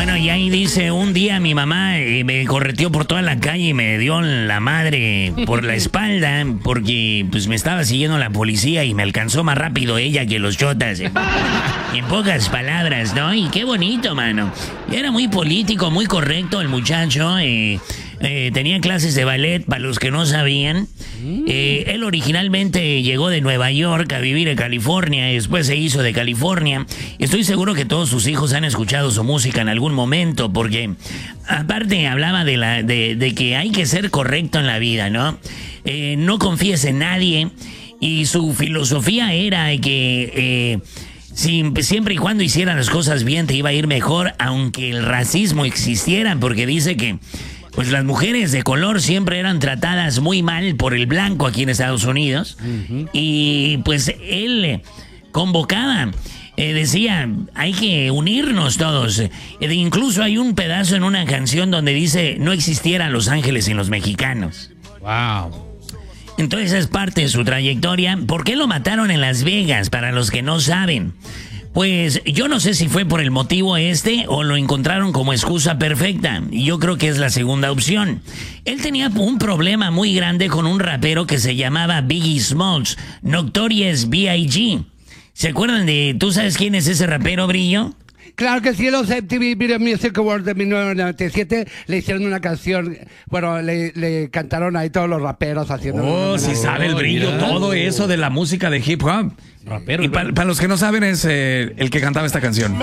Bueno, y ahí dice, un día mi mamá me correteó por toda la calle y me dio la madre por la espalda porque pues me estaba siguiendo la policía y me alcanzó más rápido ella que los chotas. En pocas palabras, ¿no? Y qué bonito, mano. Era muy político, muy correcto el muchacho. Tenía clases de ballet, para los que no sabían. Él originalmente llegó de Nueva York a vivir en California y después se hizo de California. Estoy seguro que todos sus hijos han escuchado su música en algún momento porque aparte hablaba de que hay que ser correcto en la vida, ¿no? No confíes en nadie y su filosofía era que... siempre y cuando hicieran las cosas bien te iba a ir mejor, aunque el racismo existiera, porque dice que pues las mujeres de color siempre eran tratadas muy mal por el blanco aquí en Estados Unidos. Y pues él convocaba, decía, hay que unirnos todos. Incluso hay un pedazo en una canción donde dice, no existieran Los Ángeles sin los mexicanos. Wow. Entonces es parte de su trayectoria. ¿Por qué lo mataron en Las Vegas? Para los que no saben. Pues yo no sé si fue por el motivo o lo encontraron como excusa perfecta. Y yo creo que es la segunda opción. Él tenía un problema muy grande con un rapero que se llamaba Biggie Smalls, Notorious B.I.G. ¿Se acuerdan de... ¿Tú sabes quién es ese rapero, Brillo? Claro que sí, los MTV Video Music Awards de 1997 le hicieron una canción, bueno, le cantaron ahí todos los raperos haciendo... Oh, sí sabe el Brillo, todo eso de la música de hip hop. Rapero. Y para los que no saben es el que cantaba esta canción.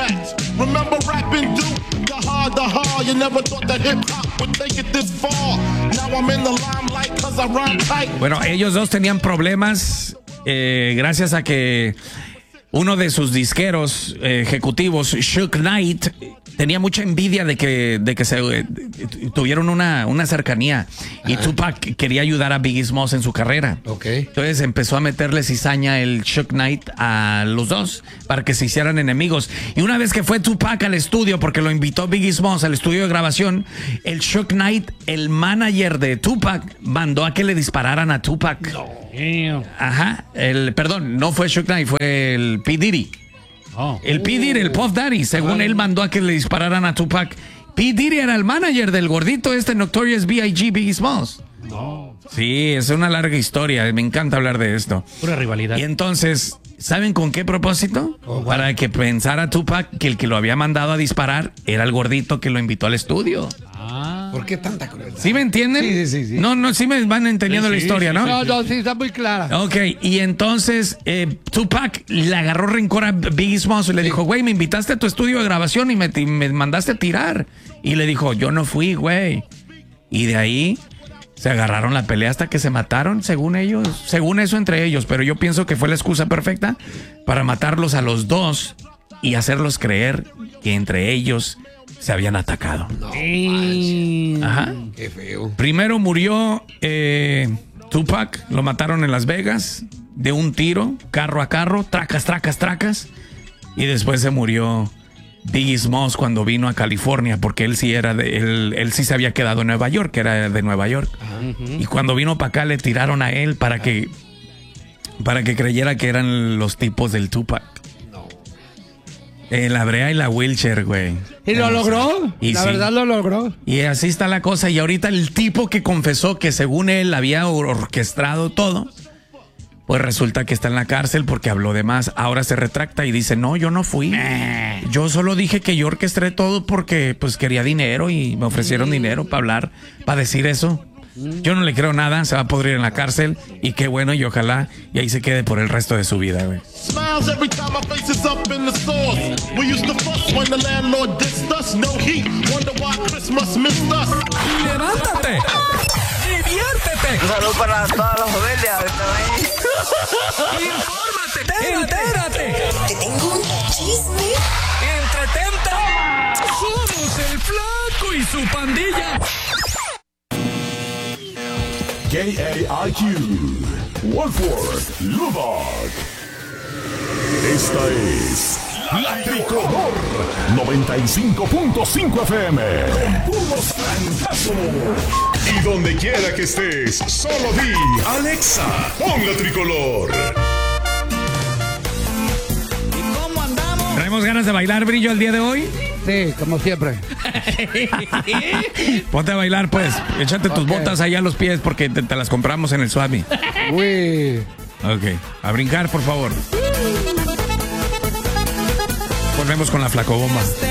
Bueno, ellos dos tenían problemas gracias a que uno de sus disqueros ejecutivos, Suge Knight, tenía mucha envidia de que se tuvieron una cercanía. Y Tupac quería ayudar a Biggie Smalls en su carrera. Okay. Entonces empezó a meterle cizaña el Suge Knight a los dos para que se hicieran enemigos. Y una vez que fue Tupac al estudio, porque lo invitó Biggie Smalls al estudio de grabación, el Suge Knight, el manager de Tupac, mandó a que le dispararan a Tupac. No. Ajá. Perdón, no fue Suge Knight, fue el P. Diddy. El P. Diddy, el Puff Daddy, según él mandó a que le dispararan a Tupac. P. Diddy era el manager del gordito Notorious B.I.G. Biggie Smalls. No. Sí, es una larga historia, me encanta hablar de esto. Pura rivalidad. Y entonces, ¿saben con qué propósito? Para que pensara Tupac que el que lo había mandado a disparar era el gordito que lo invitó al estudio. ¿Por qué tanta crueldad? ¿Sí me entienden? Sí. No, sí me van entendiendo la historia, ¿no? No, sí, está muy clara. Ok, y entonces Tupac le agarró rencor a Biggie Smalls y le dijo, güey, me invitaste a tu estudio de grabación y me mandaste a tirar. Y le dijo, yo no fui, güey. Y de ahí se agarraron la pelea hasta que se mataron, según ellos. Según eso entre ellos, pero yo pienso que fue la excusa perfecta para matarlos a los dos y hacerlos creer que entre ellos se habían atacado. No, ajá. Qué feo. Primero murió Tupac, lo mataron en Las Vegas de un tiro, carro a carro, tracas. Y después se murió Biggie Smalls cuando vino a California, porque él sí era él sí se había quedado en Nueva York, que era de Nueva York. Y cuando vino para acá le tiraron a él para que creyera que eran los tipos del Tupac. La brea y la wheelchair, güey. ¿Y lo logró? Y la sí. verdad lo logró. Y así está la cosa. Y ahorita el tipo que confesó que según él había orquestado todo, pues resulta que está en la cárcel porque habló de más. Ahora se retracta y dice, no, yo no fui. Yo solo dije que yo orquesté todo porque pues quería dinero y me ofrecieron dinero para hablar, para decir eso. Yo no le creo nada, se va a podrir en la cárcel y qué bueno, y ojalá y ahí se quede por el resto de su vida, güey. ¡Levántate! ¡Diviértete! Un saludo para toda la familia. ¡Infórmate! ¡Entérate! Te tengo un chisme. ¡Entretente! ¡Somos el Flaco y su pandilla! KAIQ, Wolford, Lubbock. Esta es La Tricolor 95.5 FM. Con puros francazos. Y donde quiera que estés, solo di Alexa, pon La Tricolor. ¿Traemos ganas de bailar, Brillo, el día de hoy? Sí, como siempre. Ponte a bailar, pues. Échate tus Ok. botas allá a los pies porque te las compramos en el Swami. Uy. Ok. A brincar, por favor. Volvemos con la flacobomba.